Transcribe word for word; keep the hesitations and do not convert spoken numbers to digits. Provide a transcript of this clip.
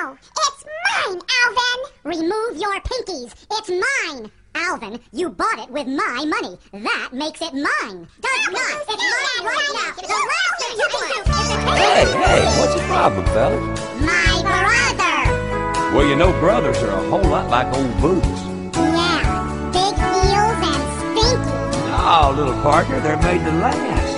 No! It's mine, Alvin! Remove your pinkies. It's mine. Alvin, you bought it with my money. That makes it mine. Does not. It's mine right now. The last thing you can do is to Hey, hey, what's the problem, fellas? my brother. Well, you know, brothers are a whole lot like old boots. Yeah, big heels and stinky. Oh, little partner, they're made to last.